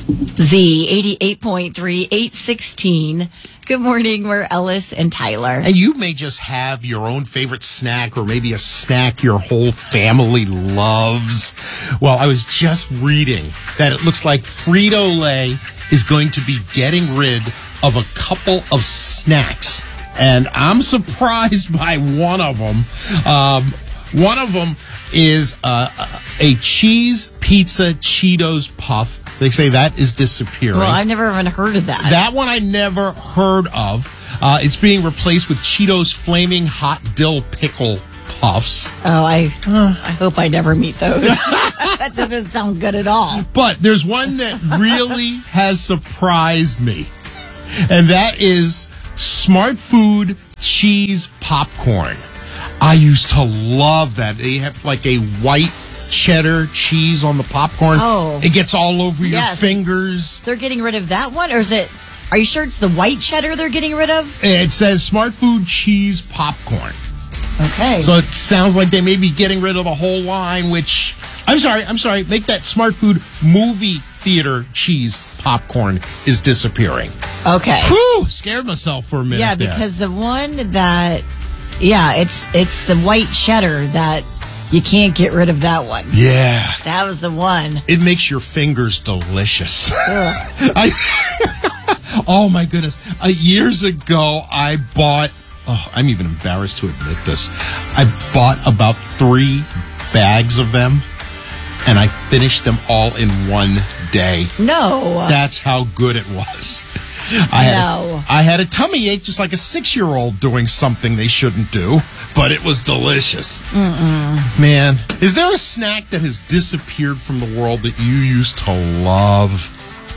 Z 88.3, 816. Good morning. We're Ellis and Tyler. And you may just have your own favorite snack or maybe a snack your whole family loves. Well, I was just reading that it looks like Frito-Lay is going to be getting rid of a couple of snacks. And I'm surprised by one of them. One of them is a cheese pizza Cheetos puff. They say that is disappearing. Well, I've never even heard of that. That one I never heard of. It's being replaced with Cheetos Flaming Hot Dill Pickle Puffs. Oh, I hope I never meet those. That doesn't sound good at all. But there's one that really has surprised me, and that is Smart Food Cheese Popcorn. I used to love that. They have like a white cheddar cheese on the popcorn. Oh. It gets all over your fingers. They're getting rid of that one? Or is it, are you sure it's the white cheddar they're getting rid of? It says Smart Food Cheese Popcorn. Okay. So it sounds like they may be getting rid of the whole line, which, I'm sorry, make that Smart Food Movie Theater Cheese Popcorn is disappearing. Okay. Whew, scared myself for a minute. Yeah, because the one that, it's the white cheddar that you can't get rid of that one. Yeah. That was the one. It makes your fingers delicious. Oh, my goodness. Years ago, I bought, I'm even embarrassed to admit this. I bought about 3 bags of them, and I finished them all in one day. No. That's how good it was. I had a tummy ache just like a 6-year-old doing something they shouldn't do, but it was delicious. Man, is there a snack that has disappeared from the world that you used to love?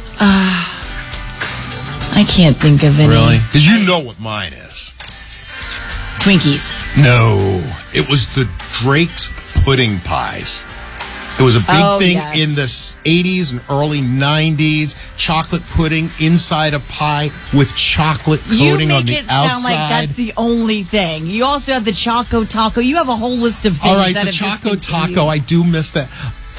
I can't think of any. Really? Because you know what mine is. Twinkies. No, it was the Drake's pudding pies. It was a big thing in the 80s and early 90s. Chocolate pudding inside a pie with chocolate coating on the outside. You make it sound like that's the only thing. You also have the Choco Taco. You have a whole list of things. All right, the Choco Taco. I do miss that.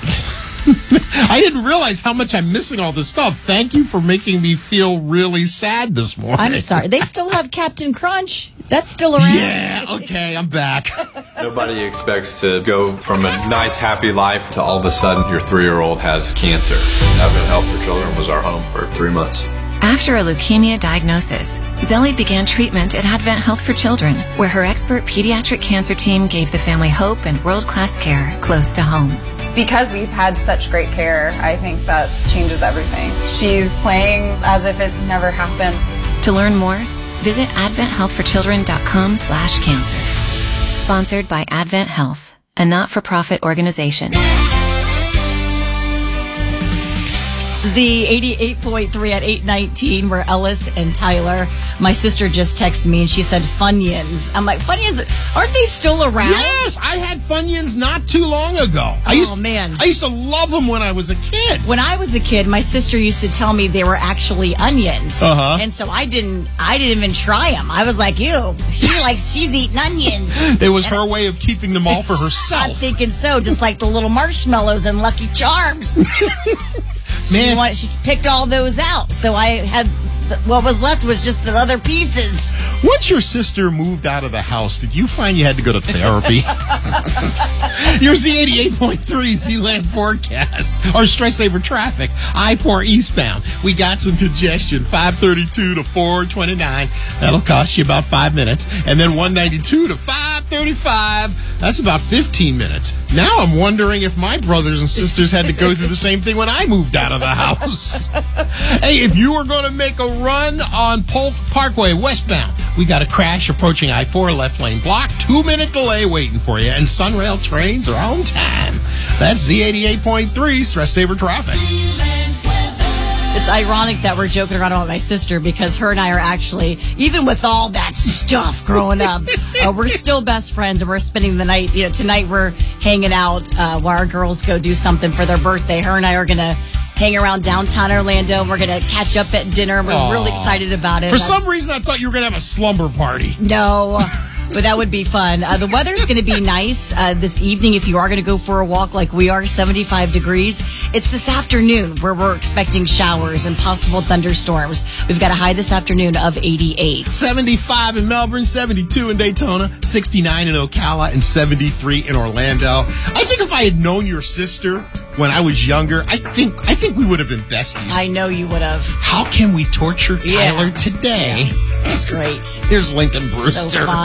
I didn't realize how much I'm missing all this stuff. Thank you for making me feel really sad this morning. I'm sorry. They still have Captain Crunch. That's still around. Yeah, okay, I'm back. Nobody expects to go from a nice, happy life to all of a sudden your 3-year-old has cancer. Advent Health for Children was our home for 3 months. After a leukemia diagnosis, Zelly began treatment at Advent Health for Children, where her expert pediatric cancer team gave the family hope and world-class care close to home. Because we've had such great care, I think that changes everything. She's playing as if it never happened. To learn more, visit adventhealthforchildren.com/cancer. Sponsored by Advent Health, a not-for-profit organization. Z 88.3 at 819. We're Ellis and Tyler. My sister just texted me and she said Funyuns. I'm like, Funyuns, aren't they still around? Yes, I had Funyuns not too long ago. I used to love them when I was a kid. When I was a kid, my sister used to tell me they were actually onions. And so I didn't even try them. I was like, ew, she's eating onions. It was her way of keeping them all for herself. I'm thinking so, just like the little marshmallows and Lucky Charms. Man, she picked all those out, so I had what was left was just the other pieces. Once your sister moved out of the house, did you find you had to go to therapy? Your Z88.3 Z-Land forecast. Our stress saver traffic. I-4 eastbound. We got some congestion. 532 to 429. That'll cost you about 5 minutes. And then 192 to 535. That's about 15 minutes. Now I'm wondering if my brothers and sisters had to go through the same thing when I moved out of the house. Hey, if you were going to make a run on Polk Parkway westbound, we got a crash approaching I-4 left lane block. 2-minute delay waiting for you. And Sunrail trains are on time. That's Z88.3 stress saver traffic. It's ironic that we're joking around about my sister because her and I are actually, even with all that stuff growing up, we're still best friends and we're spending the night. You know, tonight we're hanging out while our girls go do something for their birthday. Her and I are going to hang around downtown Orlando. We're going to catch up at dinner. We're really excited about it. For some reason, I thought you were going to have a slumber party. No. But that would be fun. The weather's going to be nice this evening if you are going to go for a walk like we are, 75 degrees. It's this afternoon where we're expecting showers and possible thunderstorms. We've got a high this afternoon of 88. 75 in Melbourne, 72 in Daytona, 69 in Ocala, and 73 in Orlando. I think if I had known your sister when I was younger, I think we would have been besties. I know you would have. How can we torture Tyler today? That's great. Here's Lincoln Brewster. So fun.